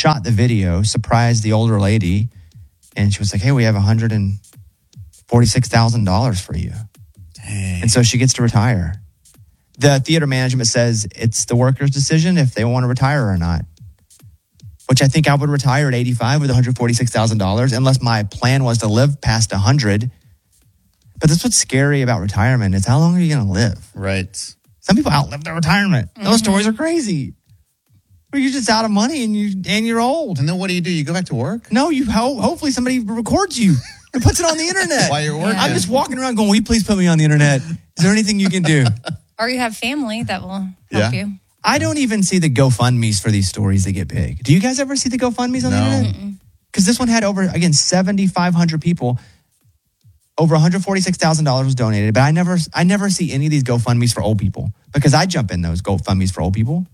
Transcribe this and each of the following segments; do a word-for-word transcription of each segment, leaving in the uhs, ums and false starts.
shot the video, surprised the older lady, and she was like, hey, we have one hundred forty-six thousand dollars for you. Dang. And so she gets to retire. The theater management says it's the worker's decision if they want to retire or not, which I think I would retire at eighty-five with one hundred forty-six thousand dollars unless my plan was to live past one hundred. But that's what's scary about retirement is how long are you going to live? Right. Some people outlive their retirement. Mm-hmm. Those stories are crazy. Where you're just out of money and, you, and you're old. And then what do you do? You go back to work? No, you ho- hopefully somebody records you and puts it on the internet. While you're working. I'm just walking around going, will you please put me on the internet? Is there anything you can do? Or you have family that will help Yeah. you. I don't even see the GoFundMe's for these stories that get big. Do you guys ever see the GoFundMe's on No. the internet? Because this one had over, again, seventy-five hundred people. Over one hundred forty-six thousand dollars was donated. But I never I never see any of these GoFundMe's for old people because I jump in those GoFundMe's for old people.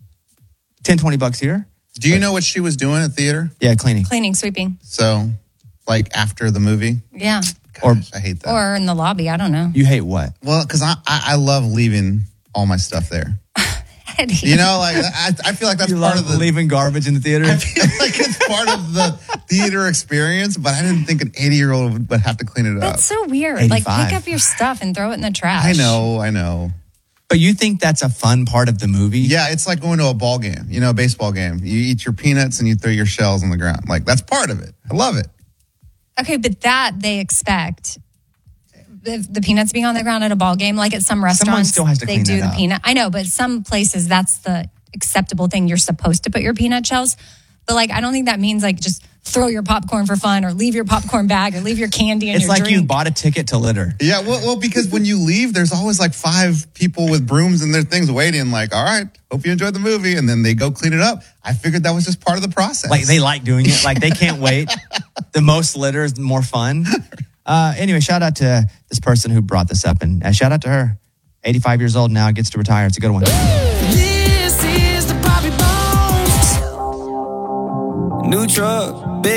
ten, twenty bucks here. Do you know what she was doing at theater? Yeah, cleaning. Cleaning, sweeping. So, like after the movie? Yeah. Gosh, Or- I hate that. Or in the lobby. I don't know. You hate what? well, because I, I I love leaving all my stuff there. Eddie. You know, like I, I feel like that's You part love of the leaving garbage in the theater? I feel like it's part of the theater experience, but I didn't think an eighty-year-old would have to clean it up. That's so weird. Like, eighty-five. pick up your stuff and throw it in the trash. I know, I know. But you think that's a fun part of the movie? Yeah, it's like going to a ball game, you know, a baseball game. You eat your peanuts and you throw your shells on the ground. Like, that's part of it. I love it. Okay, but that they expect. The, the peanuts being on the ground at a ball game, like at some restaurants, still has to they clean do that the up. peanut. I know, but some places that's the acceptable thing. You're supposed to put your peanut shells. But like, I don't think that means like just throw your popcorn for fun or leave your popcorn bag or leave your candy in It's your like drink. you bought a ticket to litter. Yeah, well, well, because when you leave, there's always like five people with brooms and their things waiting. Like, all right, hope you enjoyed the movie. And then they go clean it up. I figured that was just part of the process. Like they like doing it. Like they can't wait. The most litter is more fun. Uh, anyway, shout out to this person who brought this up. And uh, shout out to her. eighty-five years old now, gets to retire. It's a good one. This is the Bobby Bones. New truck.